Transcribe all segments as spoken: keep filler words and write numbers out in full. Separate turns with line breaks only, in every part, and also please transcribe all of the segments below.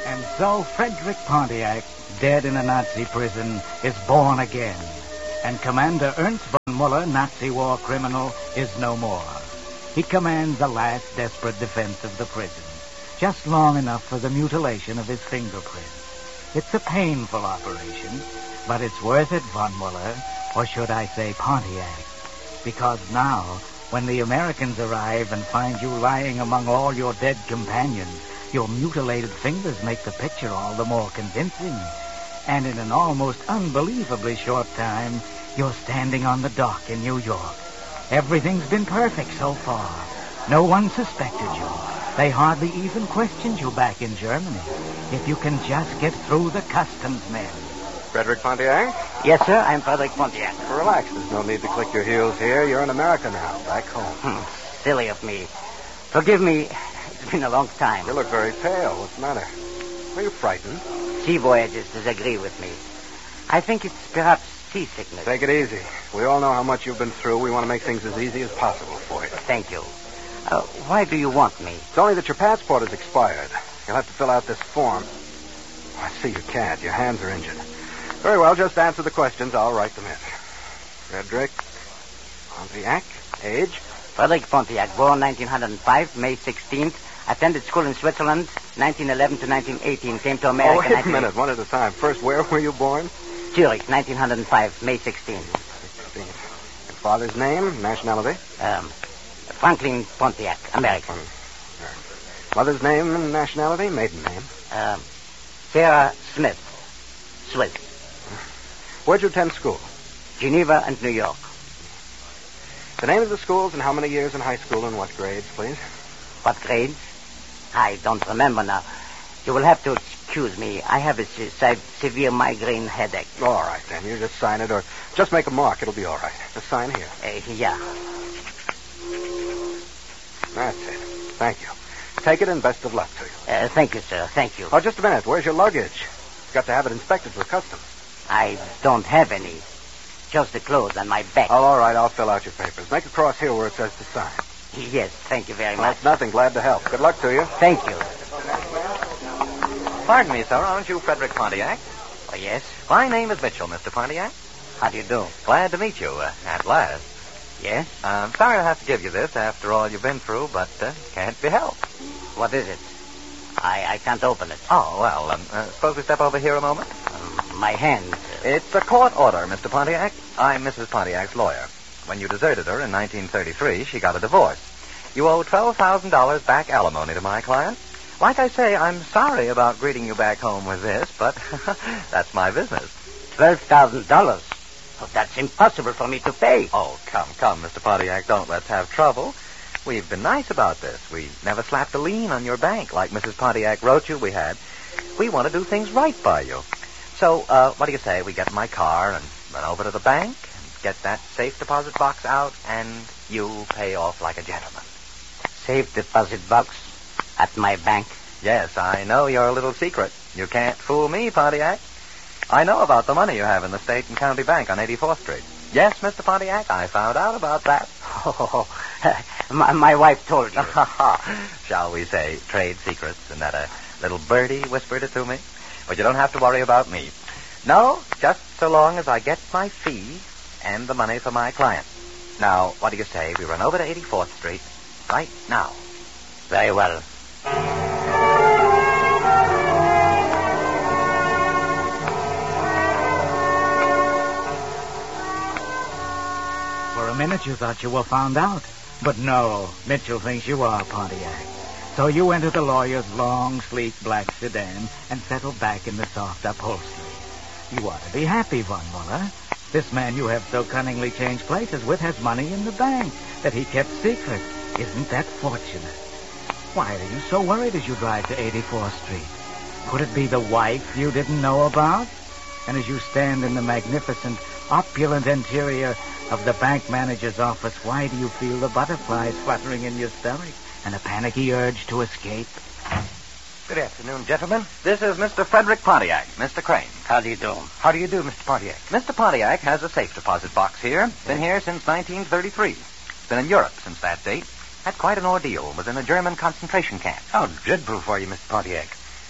And so Frederick Pontiac, dead in a Nazi prison, is born again. And Commander Ernst von Muller, Nazi war criminal, is no more. He commands the last desperate defense of the prison, just long enough for the mutilation of his fingerprints. It's a painful operation, but it's worth it, von Muller, or should I say Pontiac. Because now, when the Americans arrive and find you lying among all your dead companions, your mutilated fingers make the picture all the more convincing. And in an almost unbelievably short time, you're standing on the dock in New York. Everything's been perfect so far. No one suspected you. They hardly even questioned you back in Germany. If you can just get through the customs men.
Frederick Pontiac?
Yes, sir, I'm Frederick Pontiac.
Relax, there's no need to click your heels here. You're in America now, back home.
Hmm, silly of me. Forgive me, it's been a long time.
You look very pale. What's the matter? Are you frightened?
Sea voyages disagree with me. I think it's perhaps seasickness.
Take it easy. We all know how much you've been through. We want to make things as easy as possible for you.
Thank you. Uh, why do you want me?
It's only that your passport is expired. You'll have to fill out this form. I see you can't. Your hands are injured. Very well, just answer the questions. I'll write them in. Frederick Pontiac, age?
Frederick Pontiac, born nineteen oh five, May sixteenth. Attended school in Switzerland, nineteen eleven to nineteen eighteen. Came to America...
Oh, wait a minute, one at a time. First, where were you born?
Zurich, nineteen oh five, May sixteenth.
sixteenth. Your father's name, nationality?
Um, Franklin Pontiac, American.
Mother's name and nationality, maiden name?
Um, Sarah Smith, Swiss.
Where'd you attend school?
Geneva and New York.
The name of the schools and how many years in high school and what grades, please?
What grades? I don't remember now. You will have to excuse me. I have a se- severe migraine headache.
All right, then. You just sign it or just make a mark. It'll be all right. Just sign here.
Uh, yeah.
That's it. Thank you. Take it and best of luck to you.
Uh, thank you, sir. Thank you.
Oh, just a minute. Where's your luggage? You've got to have it inspected for customs.
I don't have any. Just the clothes on my back.
Oh, all right. I'll fill out your papers. Make a cross here where it says to sign.
Yes, thank you very
Well,
much.
that's nothing. Glad to help. Good luck to you.
Thank you.
Pardon me, sir. Aren't you Frederick Pontiac?
Oh, yes?
My name is Mitchell, Mister Pontiac.
How do you do?
Glad to meet you, uh, at last.
Yes?
I'm sorry I have to give you this after all you've been through, but uh, can't be helped.
What is it? I, I can't open it.
Oh, well, um, uh, suppose we step over here a moment?
Um, my hand.
It's a court order, Mister Pontiac. I'm Missus Pontiac's lawyer. When you deserted her in nineteen thirty-three, she got a divorce. You owe twelve thousand dollars back alimony to my client. Like I say, I'm sorry about greeting you back home with this, but that's my business.
Twelve thousand dollars? Oh, that's impossible for me to pay.
Oh, come, come, Mister Pontiac, don't let's have trouble. We've been nice about this. We never slapped a lien on your bank like Missus Pontiac wrote you we had. We want to do things right by you. So, uh, what do you say? We get in my car and run over to the bank and get that safe deposit box out, and you pay off like a gentleman.
Safe deposit box at my bank?
Yes, I know your little secret. You can't fool me, Pontiac. I know about the money you have in the State and County Bank on eighty-fourth Street. Yes, Mister Pontiac, I found out about that.
Oh, my, my wife told you.
Shall we say trade secrets, and that a little birdie whispered it to me? But you don't have to worry about me. No, just so long as I get my fee and the money for my client. Now, what do you say? We run over to eighty-fourth Street right now.
Very well.
For a minute you thought you were found out. But no, Mitchell thinks you are Pontiac. So you entered the lawyer's long, sleek black sedan and settled back in the soft upholstery. You ought to be happy, Von Muller. This man you have so cunningly changed places with has money in the bank that he kept secret. Isn't that fortunate? Why are you so worried as you drive to eighty-fourth Street? Could it be the wife you didn't know about? And as you stand in the magnificent, opulent interior of the bank manager's office, why do you feel the butterflies fluttering in your stomach and a panicky urge to escape?
Good afternoon, gentlemen. This is Mister Frederick Pontiac, Mister Crane.
How do you do?
How do you do, Mister Pontiac? Mister Pontiac has a safe deposit box here. Been here since nineteen thirty-three. Been in Europe since that date. Had quite an ordeal. Was in a German concentration camp.
How dreadful for you, Mister Pontiac.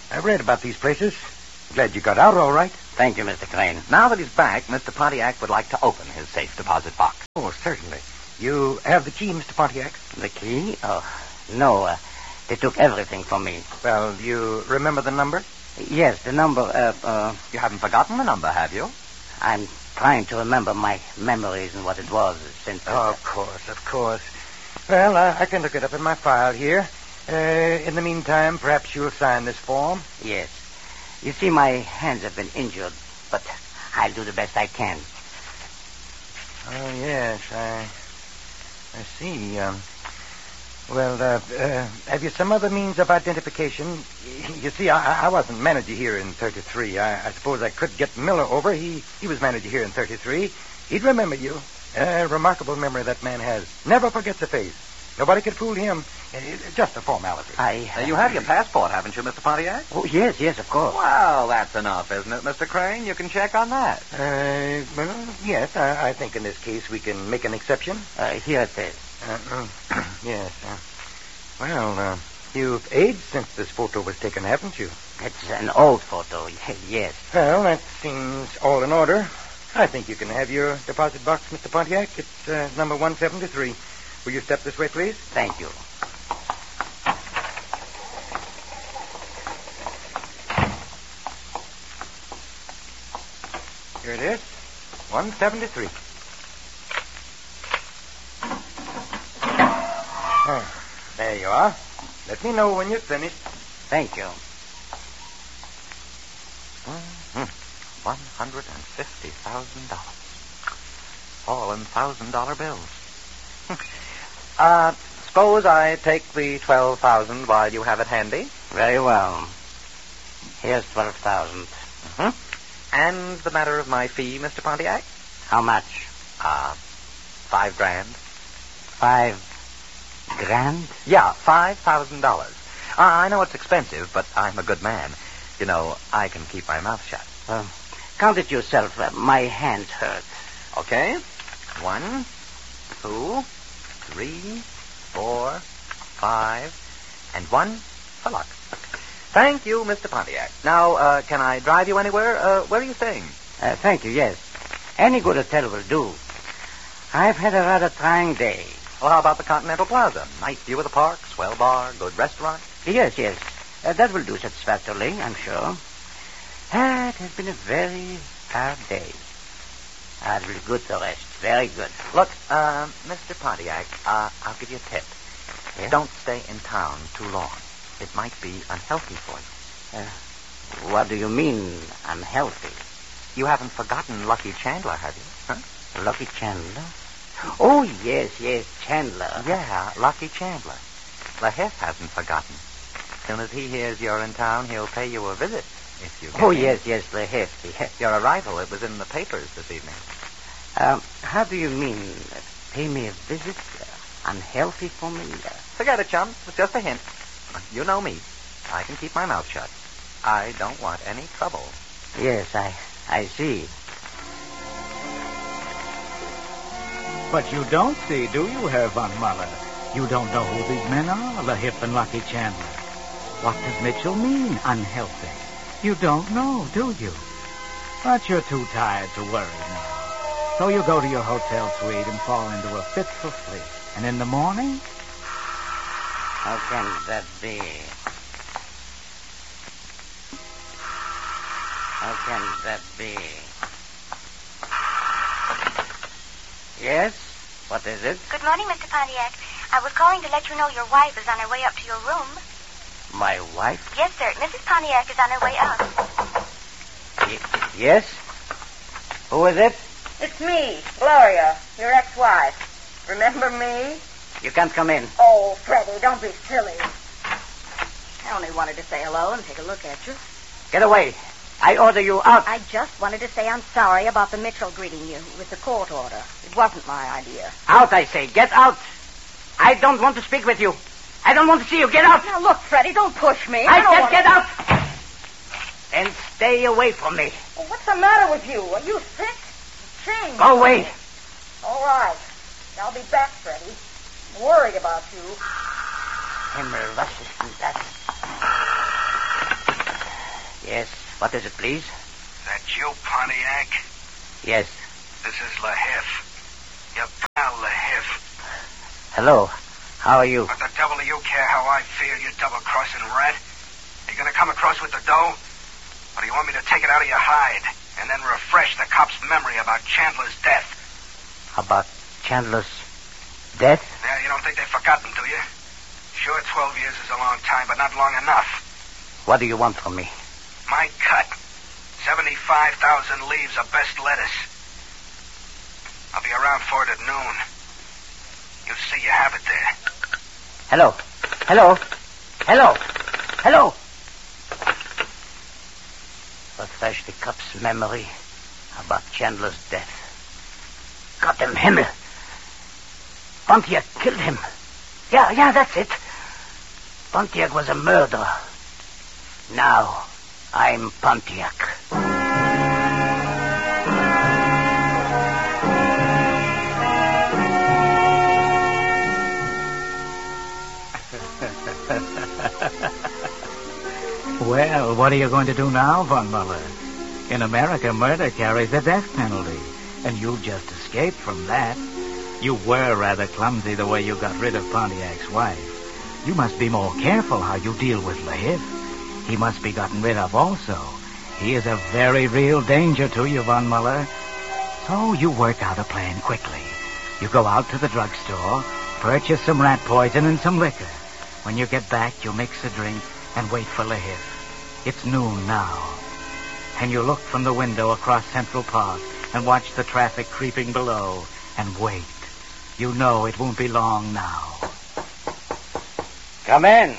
I read about these places. Glad you got out all right.
Thank you, Mister Crane.
Now that he's back, Mister Pontiac would like to open his safe deposit box.
Oh, certainly. You have the key, Mister Pontiac?
The key? Oh, no. Uh, they took everything from me.
Well, do you remember the number?
Yes, the number, uh, uh,
You haven't forgotten the number, have you?
I'm trying to remember my memories and what it was since... Uh,
Oh, of course, of course. Well, uh, I can look it up in my file here. Uh, in the meantime, perhaps you'll sign this form.
Yes. You see, my hands have been injured, but I'll do the best I can.
Oh, yes, I... I see. Um, well, uh, uh, have you some other means of identification? You see, I, I wasn't manager here in thirty-three. I, I suppose I could get Miller over. He, he was manager here in thirty-three. He'd remember you. A remarkable memory that man has. Never forgets a face. Nobody could fool him. It's just a formality.
I...
Uh, you have your passport, haven't you, Mister Pontiac?
Oh, yes, yes, of course.
Well, that's enough, isn't it, Mister Crane? You can check on that.
Uh, well, yes, I, I think in this case we can make an exception.
Uh, here it is.
Uh, uh, yes. Uh, well, uh, you've aged since this photo was taken, haven't you?
It's an old photo, yes.
Well, that seems all in order. I think you can have your deposit box, Mister Pontiac. It's uh, number one seventy-three. Will you step this way, please?
Thank you.
Here it is. one seventy-three. Oh, there you are. Let me know when you're finished.
Thank you.
Mm-hmm. One hundred and fifty thousand dollars. All in thousand dollar bills. uh, suppose I take the twelve thousand while you have it handy.
Very well. Here's twelve thousand.
Mm-hmm. And the matter of my fee, Mister Pontiac?
How much?
Uh, five grand.
Five grand?
Yeah, five thousand dollars. Uh, I know it's expensive, but I'm a good man. You know, I can keep my mouth shut.
Uh, count it yourself. Uh, my hands hurt.
Okay. One, two, three, four, five, and one for luck. Thank you, Mister Pontiac. Now, uh, can I drive you anywhere? Uh, where are you staying?
Uh, thank you, yes. Any good hotel will do. I've had a rather trying day.
Well, how about the Continental Plaza? Nice view of the park, swell bar, good restaurant.
Yes, yes. Uh, that will do satisfactorily, I'm sure. Ah, it has been a very hard day. I'll be good to rest. Very good.
Look, uh, Mister Pontiac, uh, I'll give you a tip.
Yes?
Don't stay in town too long. It might be unhealthy for you.
Uh, what do you mean, unhealthy?
You haven't forgotten Lucky Chandler, have you? Huh?
Lucky Chandler? Oh, yes, yes, Chandler.
Yeah, Lucky Chandler. LaHiff hasn't forgotten. As soon as he hears you're in town, he'll pay you a visit. If you get
Oh,
in.
yes, yes, the hefty.
Your arrival, it was in the papers this evening.
Um, how do you mean, uh, pay me a visit? Uh, unhealthy for me? Uh,
Forget it, chum. It's just a hint. You know me. I can keep my mouth shut. I don't want any trouble.
yes, I, I see.
But you don't see, do you, Herr von Muller? You don't know who these men are, LaHiff and Lucky Chandler. What does Mitchell mean, unhealthy? You don't know, do you? But you're too tired to worry now. So you go to your hotel suite and fall into a fitful sleep. And in the morning?
How can that be? How can that be? Yes? What is it?
Good morning, Mister Pontiac. I was calling to let you know your wife is on her way up to your room.
My wife?
Yes, sir. Missus Pontiac is on her way up.
Y- yes? Who is it?
It's me, Gloria, your ex-wife. Remember me?
You can't come in.
Oh, Freddie, don't be silly. I only wanted to say hello and take a look at you.
Get away. I order you out.
I just wanted to say I'm sorry about the Mitchell greeting you with the court order. It wasn't my idea.
Out, I say. Get out. I don't want to speak with you. I don't want to see you. Get out.
Now, look, Freddie, don't push me.
I
don't
said
wanna...
get out. And stay away from me.
Well, what's the matter with you? Are you sick? Change.
Go away.
All right. I'll be back, Freddie. I'm worried about you.
Himmel, was ist denn das? Yes. What is it, please?
That you, Pontiac?
Yes.
This is LaHiff. Your pal, LaHiff.
Hello. How are you?
What the devil do you care how I feel, you double-crossing rat? Are you going to come across with the dough? Or do you want me to take it out of your hide and then refresh the cop's memory about Chandler's death?
About Chandler's death?
Yeah, you don't think they've forgotten, do you? Sure, twelve years is a long time, but not long enough.
What do you want from me?
My cut. seventy-five thousand leaves of best lettuce. I'll be around for it at noon. You'll see you have it there.
Hello. Hello. Hello. Hello. Refresh the cop's memory about Chandler's death. Gott im Himmel. Pontiac killed him. Yeah, yeah, that's it. Pontiac was a murderer. Now, I'm Pontiac.
Well, what are you going to do now, Von Muller? In America, murder carries the death penalty, and you just escaped from that. You were rather clumsy the way you got rid of Pontiac's wife. You must be more careful how you deal with LaHiff. He must be gotten rid of also. He is a very real danger to you, Von Muller. So you work out a plan quickly. You go out to the drugstore, purchase some rat poison and some liquor. When you get back, you mix a drink and wait for LaHiff. It's noon now. And you look from the window across Central Park and watch the traffic creeping below and wait. You know it won't be long now.
Come in.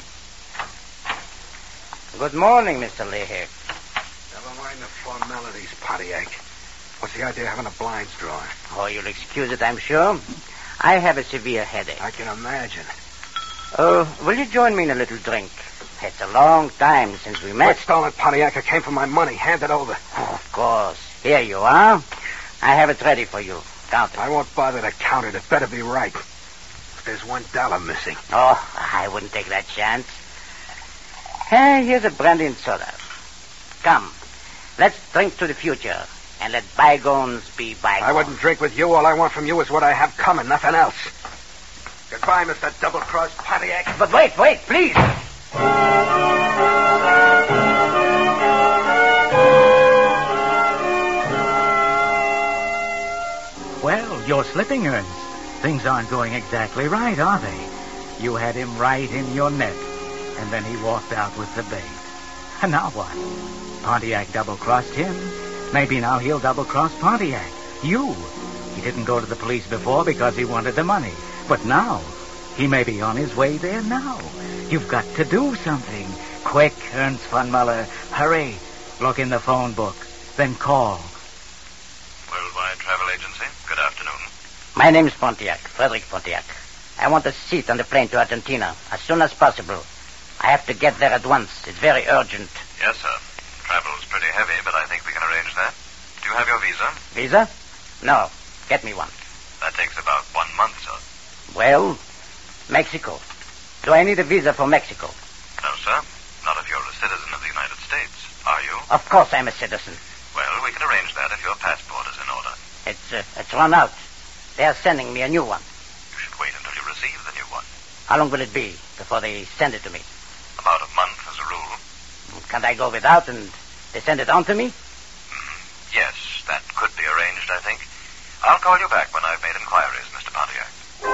Good morning, Mister LaHiff.
Never mind the formalities, Pontiac. What's the idea of having a blinds drawn?
Oh, you'll excuse it, I'm sure. I have a severe headache.
I can imagine.
Oh, will you join me in a little drink? It's a long time since we met.
Quit stalling, Pontiac. It came from my money. Hand it over.
Oh, of course. Here you are. I have it ready for you. Count it.
I won't bother to count it. It better be right. If there's one dollar missing.
Oh, I wouldn't take that chance. Hey, here's a brandy and soda. Come, let's drink to the future and let bygones be bygones.
I wouldn't drink with you. All I want from you is what I have coming, nothing else. Goodbye, Mister Double-Cross Pontiac.
But wait, wait, please.
Well, you're slipping, Ernst. Things aren't going exactly right, are they? You had him right in your net, and then he walked out with the bait. And now what? Pontiac double-crossed him. Maybe now he'll double-cross Pontiac. You. He didn't go to the police before because he wanted the money. But now, he may be on his way there now. You've got to do something. Quick, Ernst von Muller. Hurry. Look in the phone book. Then call.
Worldwide Travel Agency. Good afternoon.
My name's Pontiac, Frederick Pontiac. I want a seat on the plane to Argentina as soon as possible. I have to get there at once. It's very urgent.
Yes, sir. Travel's pretty heavy, but I think we can arrange that. Do you have your visa?
Visa? No. Get me one.
That takes about one month, sir.
Well, Mexico. Do I need a visa for Mexico?
No, sir. Not if you're a citizen of the United States. Are you?
Of course I'm a citizen.
Well, we can arrange that if your passport is in order.
It's, uh, it's run out. They're sending me a new one.
You should wait until you receive the new one.
How long will it be before they send it to me?
About a month as a rule.
Can't I go without and they send it on to me?
Mm, yes, that could be arranged, I think. I'll call you back when I've made inquiries, Mister Pontiac.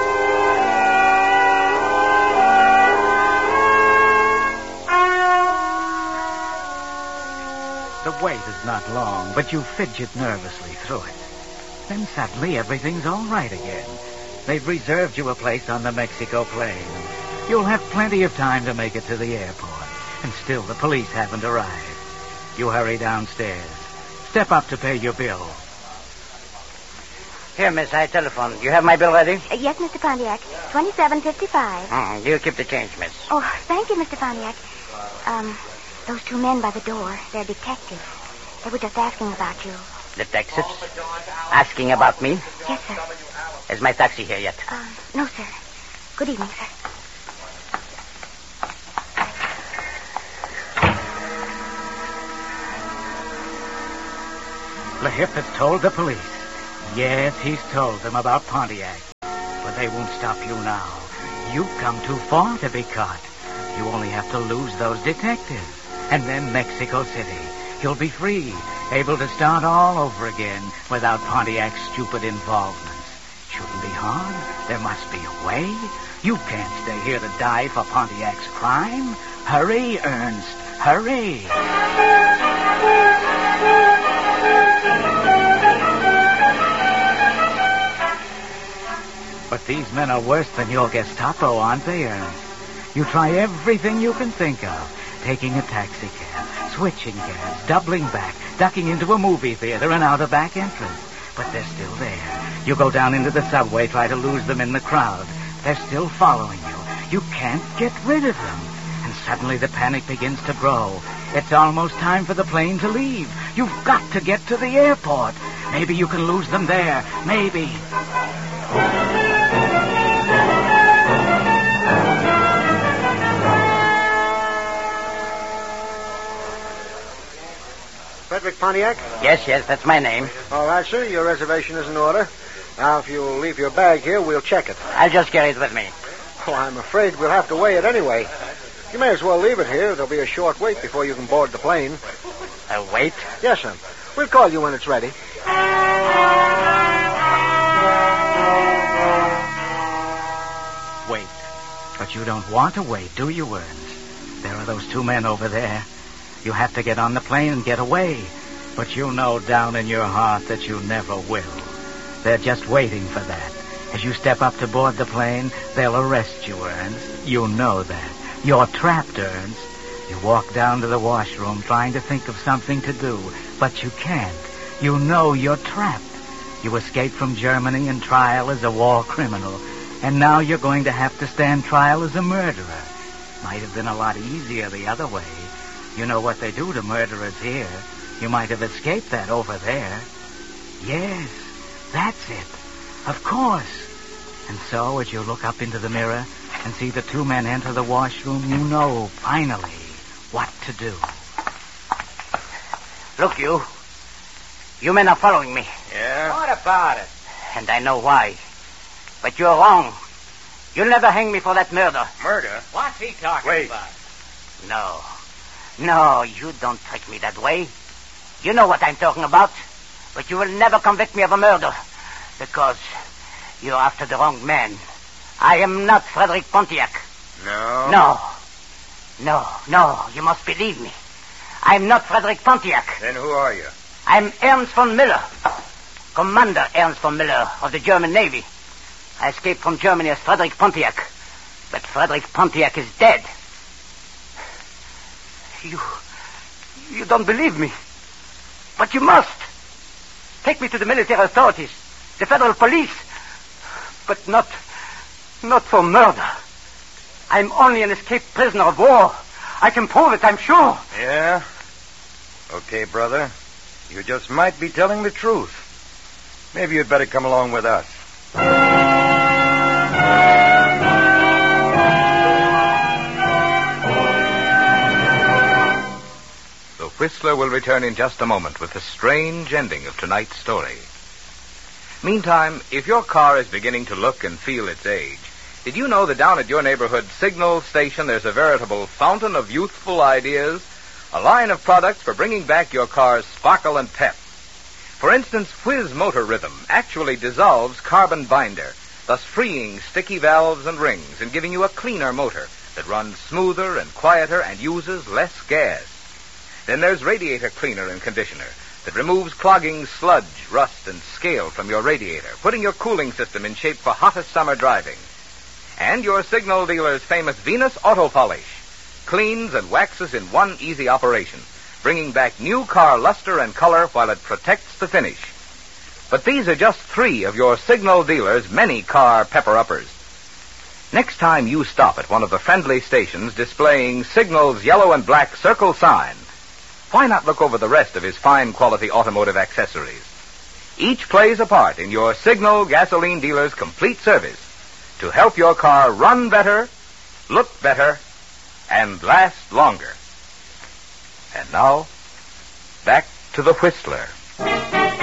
The wait is not long, but you fidget nervously through it. Then suddenly everything's all right again. They've reserved you a place on the Mexico plane. You'll have plenty of time to make it to the airport. And still the police haven't arrived. You hurry downstairs. Step up to pay your bill.
Here, miss, I telephoned. You have my bill ready?
Uh, yes, Mister Pontiac. Twenty-seven fifty-five.
Mm, you keep the change, miss.
Oh, thank you, Mister Pontiac. Um, those two men by the door, they're detectives. They were just asking about you.
Detectives? Asking about me?
Yes, sir.
Is my taxi here yet?
Um, no, sir. Good evening, sir.
LaHip has told the police. Yes, he's told them about Pontiac. But they won't stop you now. You've come too far to be caught. You only have to lose those detectives. And then Mexico City. You'll be free, able to start all over again without Pontiac's stupid involvements. Shouldn't be hard. There must be a way. You can't stay here to die for Pontiac's crime. Hurry, Ernst. Hurry. But these men are worse than your Gestapo, aren't they, Ernst? You try everything you can think of. Taking a taxi cab, switching cabs, doubling back, ducking into a movie theater and out a back entrance. But they're still there. You go down into the subway, try to lose them in the crowd. They're still following you. You can't get rid of them. And suddenly the panic begins to grow. It's almost time for the plane to leave. You've got to get to the airport. Maybe you can lose them there. Maybe.
Frederick Pontiac?
Yes, yes, that's my name.
All right, sir. Your reservation is in order. Now, if you'll leave your bag here, we'll check it.
I'll just carry it with me.
Oh, I'm afraid we'll have to weigh it anyway. You may as well leave it here. There'll be a short wait before you can board the plane.
A wait?
Yes, sir. We'll call you when it's ready.
Wait. But you don't want to wait, do you, Ernst? There are those two men over there. You have to get on the plane and get away. But you know down in your heart that you never will. They're just waiting for that. As you step up to board the plane, they'll arrest you, Ernst. You know that. You're trapped, Ernst. You walk down to the washroom trying to think of something to do, but you can't. You know you're trapped. You escaped from Germany and trial as a war criminal, and now you're going to have to stand trial as a murderer. Might have been a lot easier the other way. You know what they do to murderers here. You might have escaped that over there. Yes, that's it. Of course. And so, as you look up into the mirror and see the two men enter the washroom, you know, finally, what to do.
Look, you. You men are following me.
Yeah?
What about it?
And I know why. But you're wrong. You'll never hang me for that murder.
Murder?
What's he talking
Wait.
about?
No. No, you don't trick me that way. You know what I'm talking about. But you will never convict me of a murder. Because you're after the wrong man. I am not Frederick Pontiac.
No?
No. No, no, you must believe me. I'm not Frederick Pontiac.
Then who are you?
I'm Ernst von Miller. Commander Ernst von Miller of the German Navy. I escaped from Germany as Frederick Pontiac. But Frederick Pontiac is dead. You... You don't believe me. But you must. Take me to the military authorities, the federal police. But not... not for murder. I'm only an escaped prisoner of war. I can prove it, I'm sure.
Yeah? Okay, brother. You just might be telling the truth. Maybe you'd better come along with us.
The Whistler will return in just a moment with the strange ending of tonight's story. Meantime, if your car is beginning to look and feel its age, did you know that down at your neighborhood signal station there's a veritable fountain of youthful ideas? A line of products for bringing back your car's sparkle and pep. For instance, Whiz Motor Rhythm actually dissolves carbon binder, thus freeing sticky valves and rings and giving you a cleaner motor that runs smoother and quieter and uses less gas. Then there's Radiator Cleaner and Conditioner that removes clogging sludge, rust, and scale from your radiator, putting your cooling system in shape for hottest summer driving. And your signal dealer's famous Venus Auto Polish cleans and waxes in one easy operation, bringing back new car luster and color while it protects the finish. But these are just three of your signal dealer's many car pepper-uppers. Next time you stop at one of the friendly stations displaying Signal's yellow and black circle sign, why not look over the rest of his fine quality automotive accessories? Each plays a part in your Signal gasoline dealer's complete service to help your car run better, look better, and last longer. And now, back to the Whistler.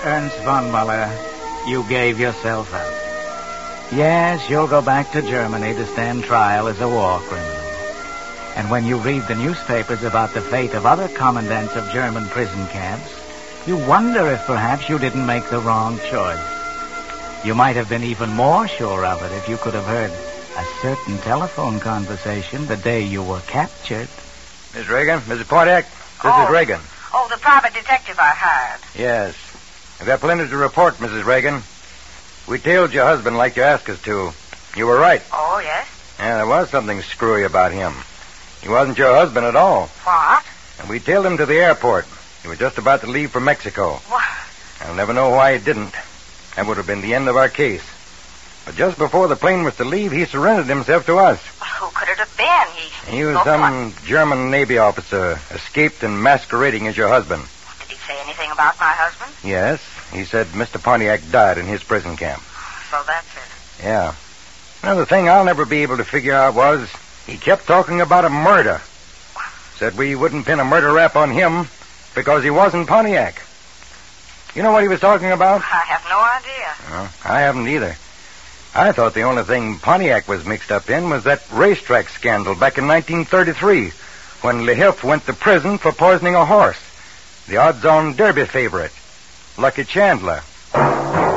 Ernst von Muller, you gave yourself up. Yes, you'll go back to Germany to stand trial as a war criminal. And when you read the newspapers about the fate of other commandants of German prison camps, you wonder if perhaps you didn't make the wrong choice. You might have been even more sure of it if you could have heard a certain telephone conversation the day you were captured.
Miss Reagan, Missus Pontiac, this
Oh.
is Reagan.
Oh, the private detective I hired.
Yes. I've got plenty to report, Missus Reagan. We tailed your husband like you asked us to. You were right.
Oh, yes?
Yeah, there was something screwy about him. He wasn't your husband at all.
What?
And we tailed him to the airport. He was just about to leave for Mexico.
What?
I'll never know why he didn't. That would have been the end of our case. But just before the plane was to leave, he surrendered himself to us.
Well, who could it have been? He...
He was
Oh,
some German Navy officer, escaped and masquerading as your husband.
Did he say anything about my husband?
Yes, he said Mister Pontiac died in his prison camp.
So that's it.
Yeah. Another thing I'll never be able to figure out was he kept talking about a murder. Said we wouldn't pin a murder rap on him because he wasn't Pontiac. You know what he was talking about?
I have no idea.
Well, I haven't either. I thought the only thing Pontiac was mixed up in was that racetrack scandal back in nineteen thirty-three when Lehilf went to prison for poisoning a horse. The odds-on Derby favorite, Lucky Chandler.